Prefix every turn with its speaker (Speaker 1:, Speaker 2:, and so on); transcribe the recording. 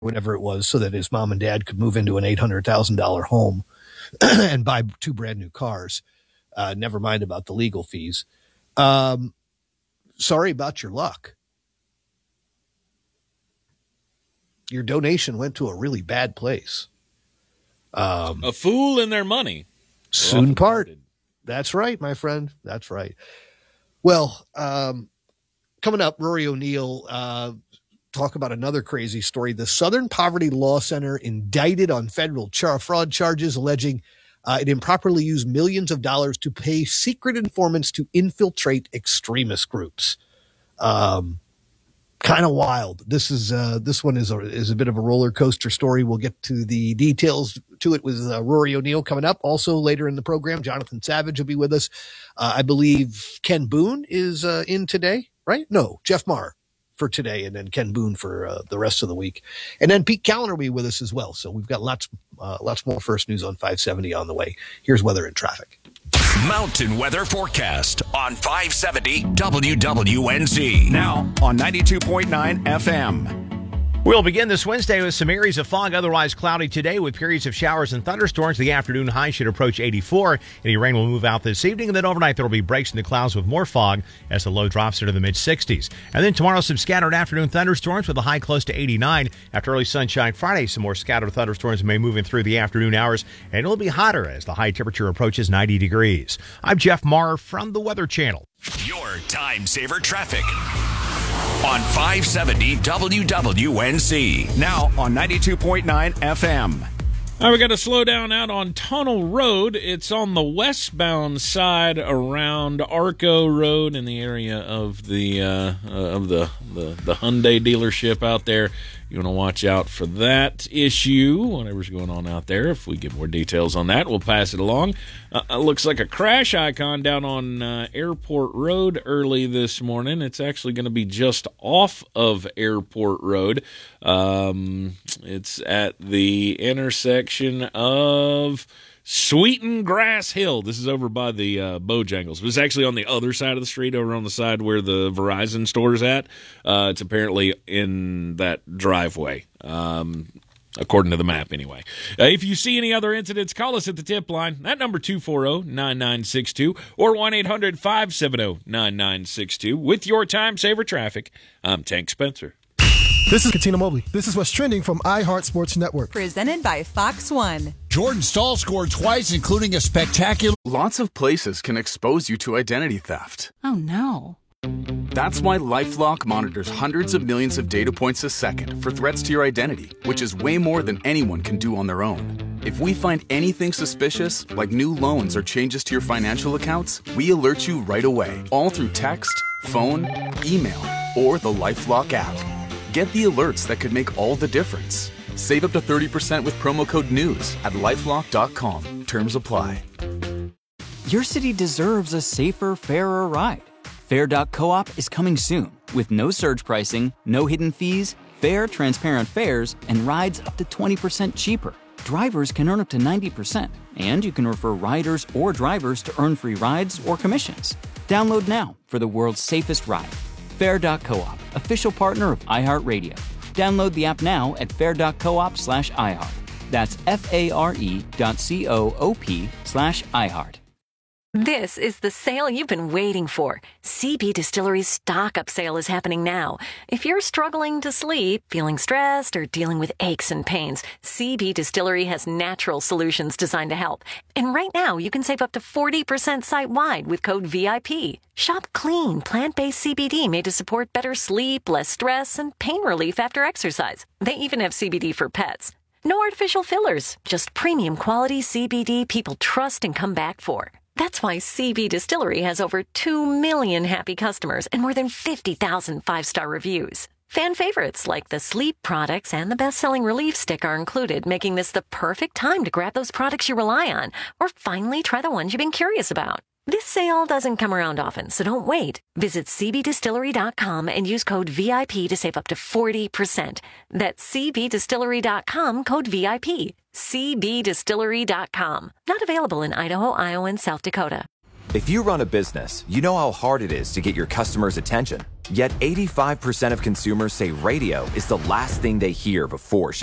Speaker 1: whatever it was, so that his mom and dad could move into an $800,000 home and buy 2 brand new cars. Never mind about the legal fees. Sorry about your luck. Your donation went to a really bad place.
Speaker 2: A fool in their money.
Speaker 1: Soon part. That's right, my friend. That's right. Well, coming up, Rory O'Neill, talk about another crazy story. The Southern Poverty Law Center indicted on federal fraud charges, alleging it improperly used millions of dollars to pay secret informants to infiltrate extremist groups. Kind of wild. This one is a bit of a roller coaster story. We'll get to the details to it with Rory O'Neill coming up. Also later in the program, Jonathan Savage will be with us. I believe Ken Boone is in today, right? No, Jeff Maher for today, and then Ken Boone for the rest of the week. And then Pete Callender will be with us as well. So we've got lots more First News on 570 on the way. Here's weather and traffic.
Speaker 3: Mountain weather forecast on 570 WWNZ.
Speaker 4: Now on 92.9 FM.
Speaker 5: We'll begin this Wednesday with some areas of fog, otherwise cloudy today with periods of showers and thunderstorms. The afternoon high should approach 84. Any rain will move out this evening, and then overnight there will be breaks in the clouds with more fog as the low drops into the mid-60s. And then tomorrow, some scattered afternoon thunderstorms with a high close to 89. After early sunshine Friday, some more scattered thunderstorms may move in through the afternoon hours, and it'll be hotter as the high temperature approaches 90 degrees. I'm Jeff Maher from the Weather Channel.
Speaker 3: Your time saver traffic on 570 WWNZ.
Speaker 4: Now on 92.9 FM.
Speaker 2: All right, we got to slow down out on Tunnel Road. It's on the westbound side around Arco Road in the area of the Hyundai dealership out there. You want to watch out for that issue, whatever's going on out there. If we get more details on that, we'll pass it along. Looks like a crash icon down on Airport Road early this morning. It's actually going to be just off of Airport Road. It's at the intersection of Sweeten Grass Hill. This is over by the Bojangles. It's actually on the other side of the street, over on the side where the Verizon store's at. It's apparently in that driveway, according to the map anyway. If you see any other incidents, call us at the tip line. That number 240-9962 or 1-800-570-9962. With your time saver traffic, I'm Tank Spencer.
Speaker 6: This is Katina Mobley. This is what's trending from iHeart Sports Network.
Speaker 7: Presented by Fox One.
Speaker 8: Jordan Stahl scored twice, including a spectacular...
Speaker 9: Lots of places can expose you to identity theft.
Speaker 7: Oh, no.
Speaker 9: That's why LifeLock monitors hundreds of millions of data points a second for threats to your identity, which is way more than anyone can do on their own. If we find anything suspicious, like new loans or changes to your financial accounts, we alert you right away, all through text, phone, email, or the LifeLock app. Get the alerts that could make all the difference. Save up to 30% with promo code NEWS at LifeLock.com. Terms apply.
Speaker 10: Your city deserves a safer, fairer ride. Fair.coop is coming soon with no surge pricing, no hidden fees, fair, transparent fares, and rides up to 20% cheaper. Drivers can earn up to 90%, and you can refer riders or drivers to earn free rides or commissions. Download now for the world's safest ride. Fair.coop, official partner of iHeartRadio. Download the app now at fair.coop/iHeart. That's FARE.coop/iHeart.
Speaker 11: This is the sale you've been waiting for. CB Distillery's Stock Up sale is happening now. If you're struggling to sleep, feeling stressed, or dealing with aches and pains, CB Distillery has natural solutions designed to help. And right now, you can save up to 40% site-wide with code VIP. Shop clean, plant-based CBD made to support better sleep, less stress, and pain relief after exercise. They even have CBD for pets. No artificial fillers, just premium quality CBD people trust and come back for. That's why CB Distillery has over 2 million happy customers and more than 50,000 five-star reviews. Fan favorites like the sleep products and the best-selling Relief Stick are included, making this the perfect time to grab those products you rely on or finally try the ones you've been curious about. This sale doesn't come around often, so don't wait. Visit cbdistillery.com and use code VIP to save up to 40%. That's cbdistillery.com, code VIP. cbdistillery.com. Not available in Idaho, Iowa, and South Dakota.
Speaker 12: If you run a business, you know how hard it is to get your customers' attention. Yet 85% of consumers say radio is the last thing they hear before